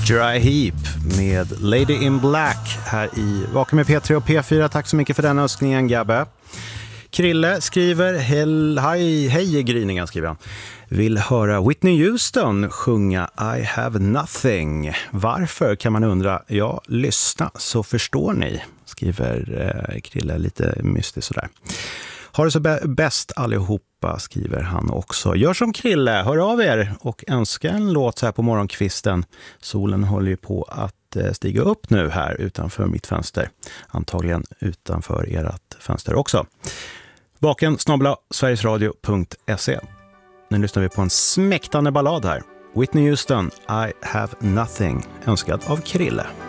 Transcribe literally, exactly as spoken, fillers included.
Dry Heap med Lady in Black här i Vaken med P tre och P fyra. Tack så mycket för den önskningen, Gabbe. Krille skriver, hej, hej gryningen, skriver han. Vill höra Whitney Houston sjunga I have nothing. Varför kan man undra? Ja, lyssna så förstår ni, skriver eh, Krille lite mystiskt sådär. Har det så b- bäst allihopa, skriver han också. Gör som Krille, hör av er och önska en låt så här på morgonkvisten. Solen håller ju på att eh, stiga upp nu här utanför mitt fönster. Antagligen utanför ert fönster också. Vaken snabel-a sverigesradio punkt se. Nu lyssnar vi på en smäktande ballad här. Whitney Houston, I have nothing, önskad av Krille.